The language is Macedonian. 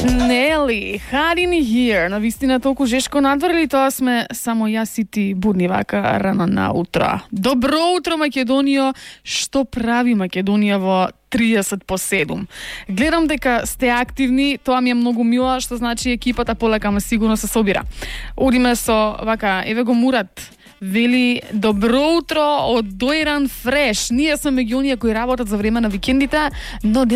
Нели, hiding here. Навистина толку жешко надвор или тоа сме само јас и ти будни вака рано на утро? Добро утро, Македонија. Што прави Македонија во 30 по 7? Гледам дека сте активни, тоа ми е многу мило, што значи екипата полека ма сигурно се собира. Одиме со вака, еве го Мурат. Вели, добро утро од Дојран Фреш. Ние сме меѓу оние кои работат за време на викендите, но